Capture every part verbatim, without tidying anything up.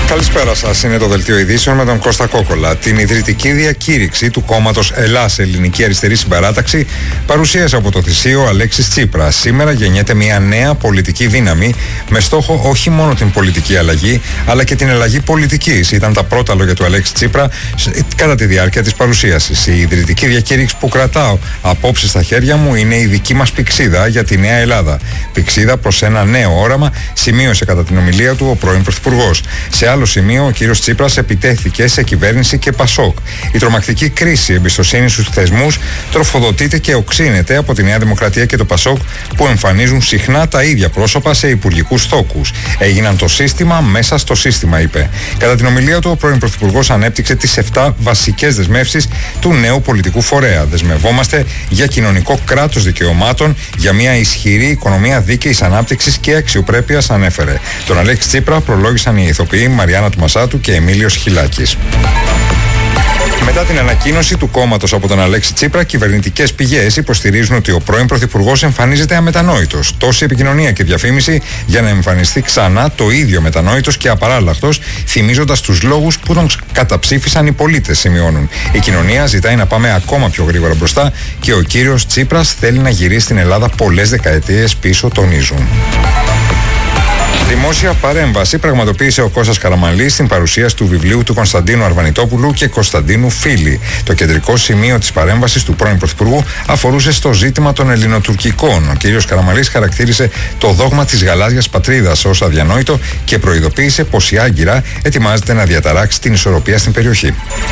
Καλησπέρα σας. Είναι το Δελτίο Ειδήσεων με τον Κώστα Κόκολα. Την ιδρυτική διακήρυξη του κόμματος Ελλάς Ελληνική Αριστερή Συμπαράταξη παρουσίασε από το Θησίο ο Αλέξης Τσίπρας. Σήμερα γεννιέται μια νέα πολιτική δύναμη με στόχο όχι μόνο την πολιτική αλλαγή, αλλά και την αλλαγή πολιτικής. Ήταν τα πρώτα λόγια του Αλέξη Τσίπρα κατά τη διάρκεια της παρουσίασης. Η ιδρυτική διακήρυξη που κρατάω απόψε στα χέρια μου είναι η δική μας πηξίδα για τη Νέα Ελλάδα. Πηξίδα προς ένα νέο όραμα, σημείωσε κατά την ομιλία του ο πρώην Πρωθυπουργός. Σε άλλο σημείο, ο κύριος Τσίπρας επιτέθηκε σε κυβέρνηση και Πασόκ. Η τρομακτική κρίση εμπιστοσύνης στους θεσμούς τροφοδοτείται και οξύνεται από τη Νέα Δημοκρατία και το Πασόκ, που εμφανίζουν συχνά τα ίδια πρόσωπα σε υπουργικούς τόκους. Έγιναν το σύστημα μέσα στο σύστημα, είπε. Κατά την ομιλία του, ο πρώην Πρωθυπουργός ανέπτυξε τις επτά βασικές δεσμεύσεις του νέου πολιτικού φορέα. Δεσμευόμαστε για κοινωνικό κράτος δικαιωμάτων, για μια ισχυρή οικονομία δίκαιης ανάπτυξης και αξιοπρέπειας, ανέφερε. Τον Αλέξη Τσίπρα προλόγησαν οι ηθοποιοί Μαριάννα του Μασάτου και Εμίλιος Χιλάκης. Μετά την ανακοίνωση του κόμματος από τον Αλέξη Τσίπρα, κυβερνητικές πηγές υποστηρίζουν ότι ο πρώην Πρωθυπουργός εμφανίζεται αμετανόητος. Τόση επικοινωνία και διαφήμιση για να εμφανιστεί ξανά το ίδιο μετανόητος και απαράλλαχτος, θυμίζοντας τους λόγους που τον καταψήφισαν οι πολίτες, σημειώνουν. Η κοινωνία ζητάει να πάμε ακόμα πιο γρήγορα μπροστά και ο κύριος Τσίπρας θέλει να γυρίσει στην Ελλάδα πολλές δεκαετίες πίσω, τονίζουν. Δημόσια παρέμβαση πραγματοποίησε ο Κώστας Καραμανλής στην παρουσίαση του βιβλίου του Κωνσταντίνου Αρβανιτόπουλου και Κωνσταντίνου Φίλη. Το κεντρικό σημείο της παρέμβασης του πρώην Πρωθυπουργού αφορούσε στο ζήτημα των ελληνοτουρκικών. Ο κ. Καραμανλής χαρακτήρισε το δόγμα της γαλάζιας πατρίδας ως αδιανόητο και προειδοποίησε πως η Άγκυρα ετοιμάζεται να διαταράξει την ισορροπία στην περιοχή.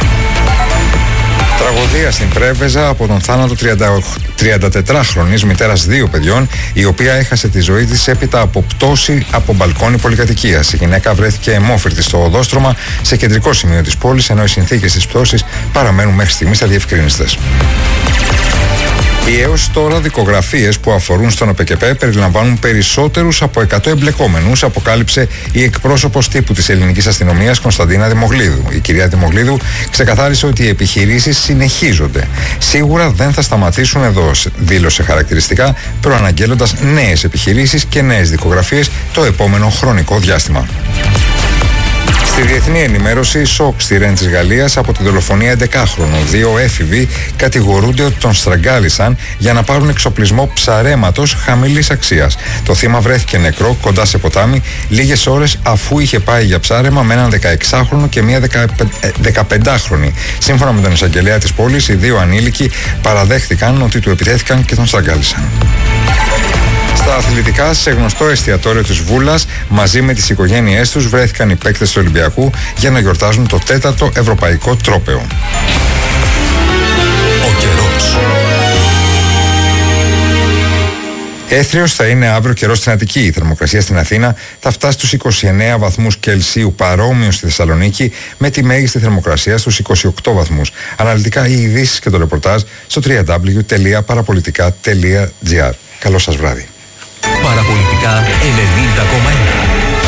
Τραγωδία στην Πρέβεζα από τον θάνατο τριαντατετράχρονης μητέρας δύο παιδιών, η οποία έχασε τη ζωή της έπειτα από πτώση από μπαλκόνι πολυκατοικίας. Η γυναίκα βρέθηκε αιμόφυρτη στο οδόστρωμα σε κεντρικό σημείο της πόλης, ενώ οι συνθήκες της πτώσης παραμένουν μέχρι στιγμής αδιευκρίνιστες. Οι έως τώρα δικογραφίες που αφορούν στον ΟΠΕΚΕΠΕ περιλαμβάνουν περισσότερους από εκατό εμπλεκόμενους, αποκάλυψε η εκπρόσωπος τύπου της ελληνικής αστυνομίας Κωνσταντίνα Δημογλίδου. Η κυρία Δημογλίδου ξεκαθάρισε ότι οι επιχειρήσεις συνεχίζονται. Σίγουρα δεν θα σταματήσουν εδώ, δήλωσε χαρακτηριστικά, προαναγγέλλοντας νέες επιχειρήσεις και νέες δικογραφίες το επόμενο χρονικό διάστημα. Στη διεθνή ενημέρωση, σοκ στη Ρεν της Γαλλίας από τη δολοφονία έντεκαχρονου. Δύο έφηβοι κατηγορούνται ότι τον στραγγάλισαν για να πάρουν εξοπλισμό ψαρέματος χαμηλής αξίας. Το θύμα βρέθηκε νεκρό κοντά σε ποτάμι λίγες ώρες αφού είχε πάει για ψάρεμα με έναν δεκαεξάχρονο και μία δεκαπεντάχρονη. Σύμφωνα με τον εισαγγελέα της πόλης, οι δύο ανήλικοι παραδέχθηκαν ότι του επιτέθηκαν και τον στραγγάλισαν. Στα αθλητικά, σε γνωστό εστιατόριο της Βούλας, μαζί με τις οικογένειές τους βρέθηκαν οι παίκτες του Ολυμπιακού για να γιορτάζουν το τέταρτο ευρωπαϊκό τρόπαιο. Ο καιρός. Έθριος θα είναι αύριο καιρός στην Αττική. Η θερμοκρασία στην Αθήνα θα φτάσει στους είκοσι εννέα βαθμούς Κελσίου, παρόμοιο στη Θεσσαλονίκη, με τη μέγιστη θερμοκρασία στους είκοσι οκτώ βαθμούς. Αναλυτικά οι ειδήσεις και το ρεπορτάζ στο double-u double-u double-u τελεία παραπολιτικά τελεία τζι άρ. Καλό σας βράδυ. Παραπολιτικά ενενήντα κόμμα ένα.